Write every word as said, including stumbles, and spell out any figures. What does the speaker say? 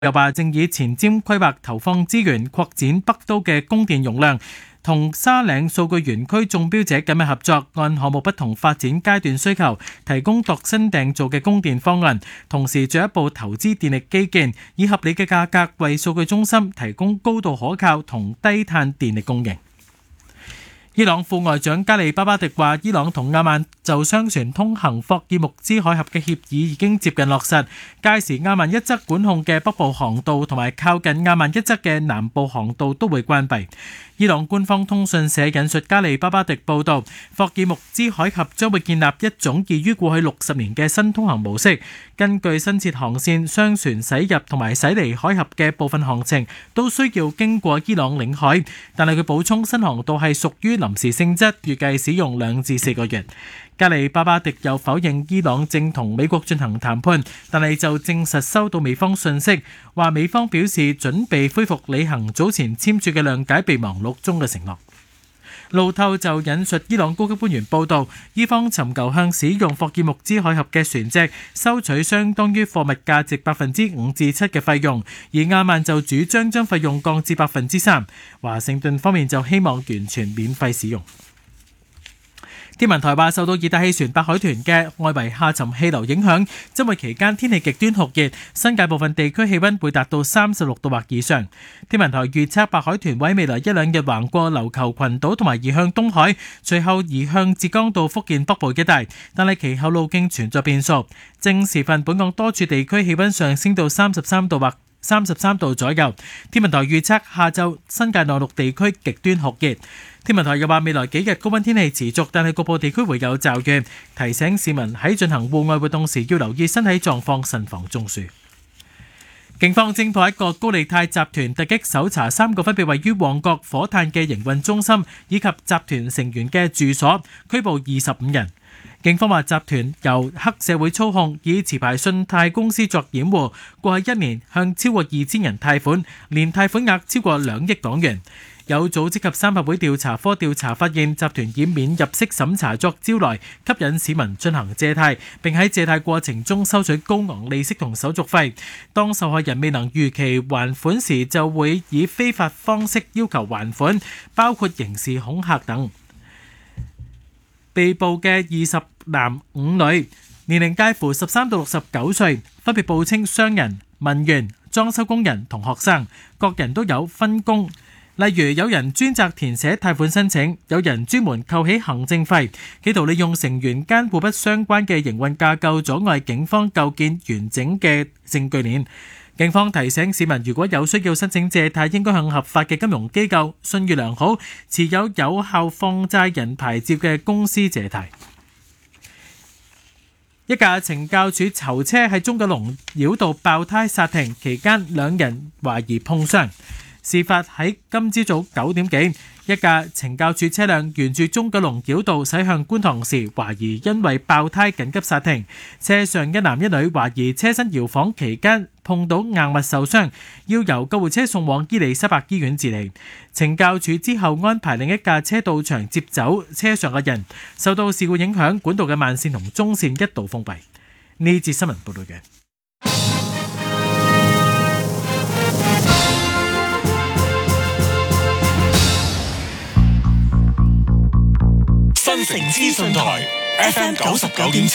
又話正以前瞻規劃投放資源擴展北都嘅供電容量，同沙嶺數據園區中標者緊密合作，按項目不同發展階段需求，提供度身訂造嘅供電方案，同時進一步投資電力基建，以合理嘅價格為數據中心提供高度可靠同低碳電力供應。伊朗副外長加里巴巴迪話，伊朗同阿曼就商船通行霍爾木茲海峽嘅協議已經接近落實，屆時阿曼一側管控嘅北部航道同埋靠近阿曼一側嘅南部航道都會關閉。伊朗官方通訊社引述加里巴巴迪報道，霍爾木茲海峽將會建立一種異於過去六十年嘅新通行模式。根據新設航線，商船駛入同埋駛離海峽嘅部分航程都需要經過伊朗領海，但係佢補充新航道係屬於臨時性質，預計使用兩至四個月。加里巴巴迪又否認伊朗正同美國進行談判，但係就證實收到美方訊息，話美方表示準備恢復履行早前簽署嘅諒解備忘錄中嘅承諾。路透就引述伊朗高級官員報道，伊方尋求向使用霍爾木茲海峽嘅船隻收取相當於貨物價值百分之五至七嘅費用，而阿曼就主張將費用降至百分之三。華盛頓方面就希望完全免費使用。天文台話，受到熱帶氣旋白海豚嘅外圍下沉氣流影響，周末期間天氣極端酷熱，新界部分地區氣溫會達到三十六度或以上。天文台預測白海豚會喺未來一兩日橫過琉球群島同埋移向東海，隨後移向浙江到福建北部一帶，但係其後路徑存在變數。正時分，本港多處地區氣溫上升到三十三度或三十三度左右。天文台預測下晝新界內陸地區極端酷熱。天文台又話，未來幾日高溫天氣持續，但係局部地區會有驟雨，提醒市民喺進行戶外活動時要留意身體狀況，慎防中暑。警方偵破一個高利貸集團，突擊搜查三個分別位於旺角火炭嘅營運中心以及集團成員嘅住所，拘捕二十五人。警方話，集團由黑社會操控，以持牌信貸公司作掩護，過去一年向超過二千人貸款，年貸款額超過兩億港元。有組織及三合會調查科調查發現，集團以免入息審查作招來，吸引市民進行借貸，並喺借貸過程中收取高昂利息同手續費。當受害人未能如期還款時，就會以非法方式要求還款，包括刑事恐嚇等。被捕嘅二十男五女，年齡介乎十三到六十九歲，分別報稱商人、文員、裝修工人同學生，各人都有分工。例如有人專責填寫貸款申請，有人專門扣起行政費，企圖利用成員間互不相關嘅營運架構，阻礙警方構建完整嘅證據鏈。警方提醒市民，如果有需要申請借貸，應該向合法嘅金融機構、信譽良好、持有有效放債人牌照嘅公司借貸。一架懲教署囚車喺中九龍繞道爆胎剎停，期間兩人懷疑碰傷。事發喺今朝早九點幾，一架懲教署車輛沿住中九龍繞道駛向觀塘時，懷疑因為爆胎緊急剎停。車上一男一女懷疑車身搖晃期間碰到硬物受傷，要由救護車送往伊利沙伯醫院治理。懲教署之後安排另一架車到場接走車上嘅人。受到事故影響，管道嘅慢線同中線一度封閉。呢節新聞報道嘅。 新城資訊台 F M 九十九點七。